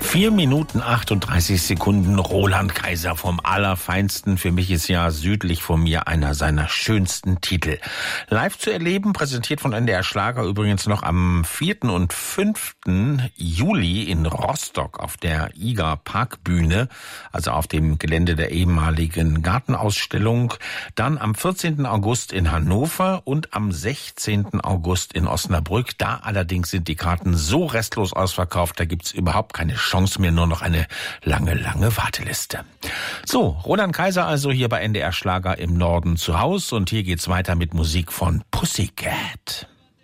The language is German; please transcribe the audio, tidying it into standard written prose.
4 Minuten 38 Sekunden. Roland Kaiser vom Allerfeinsten. Für mich ist ja südlich von mir einer seiner schönsten Titel. Live zu erleben, präsentiert von NDR Schlager übrigens noch am 4. und 5. Juli in Rostock auf der IGA Parkbühne, also auf dem Gelände der ehemaligen Gartenausstellung. Dann am 14. August in Hannover und am 16. August in Osnabrück. Da allerdings sind die Karten so restlos ausverkauft, da gibt's überhaupt keine Chance mehr, nur noch eine lange Warteliste. So, Roland Kaiser also hier bei NDR Schlager im Norden zu Haus und hier geht's weiter mit Musik von Pussycat.